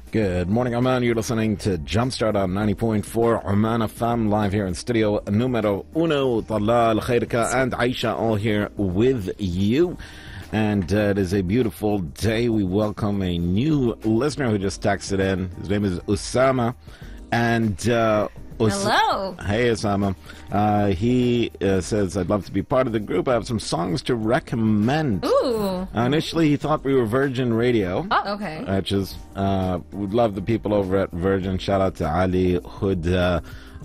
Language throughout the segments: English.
Good morning, Oman. You're listening to Jumpstart on 90.4 Oman FM, live here in studio numero uno. Talal, Khairika, and Aisha all here with you. And it is a beautiful day. We welcome a new listener who just texted in. His name is Usama. And hello. Hey, Osama. He says, I'd love to be part of the group. I have some songs to recommend. Ooh. Initially, he thought we were Virgin Radio. Oh, okay. Which is, we'd love the people over at Virgin. Shout out to Ali, Huda,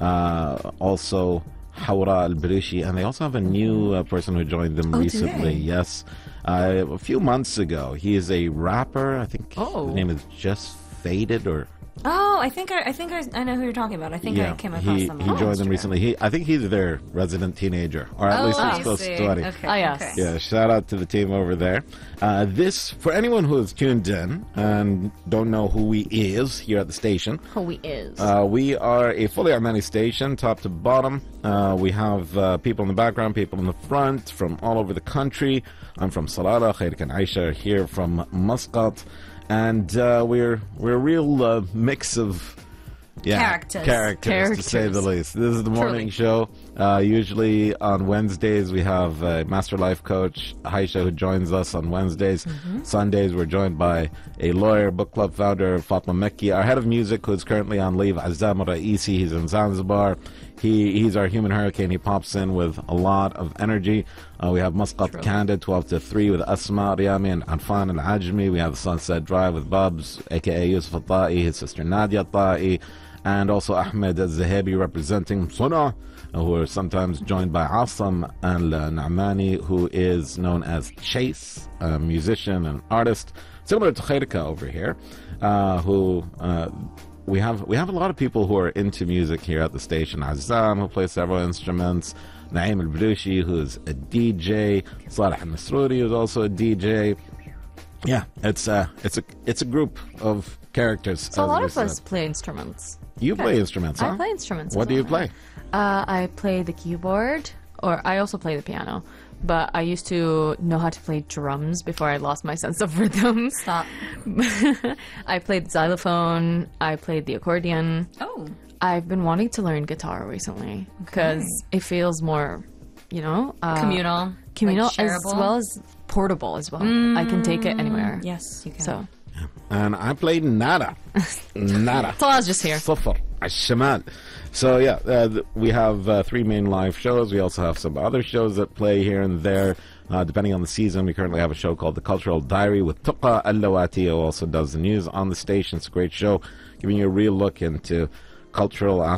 also Hawra al-Barushi. And they also have a new person who joined them recently. Yes. A few months ago. He is a rapper. I think his name is Just Faded or... Oh, I think I know who you're talking about. I think I came across them. He joined them recently. I think he's their resident teenager, or at least he's close to 20. Okay. Oh, yes. Okay. Yeah, shout out to the team over there. This, for anyone who is tuned in and don't know who we is here at the station. Who we is. We are a fully Omani station, top to bottom. We have people in the background, people in the front from all over the country. I'm from Salalah, Khairika and Aisha are here from Muscat. And we're a real mix of characters, to say the least. This is the morning show. Usually on Wednesdays we have a Master Life Coach, Aisha, who joins us on Wednesdays. Sundays we're joined by a lawyer, book club founder, Fatma Mekki. Our head of music, who's currently on leave, Azam Raisi. He's in Zanzibar. He's our human hurricane. He pops in with a lot of energy. We have Muscat Candid, 12 to 3 with Asma, Riyami, and Anfan al-Ajmi. We have the Sunset Drive with Babs, a.k.a. Yusuf al-Ta'i, his sister Nadia al-Ta'i, and also Ahmed al-Zahabi representing Suna, who are sometimes joined by Asam al-Na'mani, who is known as Chase, a musician and artist, similar to Khairika over here, who... We have a lot of people who are into music here at the station. Azam, who plays several instruments. Naim al-Balushi, who's a DJ. Saleh al-Masrouri, who's also a DJ. Yeah, it's a group of characters. So a lot of us play instruments. You play instruments, huh? I play instruments. What do you play? I play the keyboard, or I also play the piano. But I used to know how to play drums before I lost my sense of rhythm. Stop. I played xylophone. I played the accordion. Oh. I've been wanting to learn guitar recently because it feels more, communal, like as shareable. well as portable as well. I can take it anywhere. Yes, you can. So. And I play nada. Nada. So I was just here. Sufar. Al-Shamal. So yeah, we have 3 main live shows. We also have some other shows that play here and there, depending on the season. We currently have a show called The Cultural Diary with Tuqa Al-Lawati, who also does the news on the station. It's a great show, giving you a real look into cultural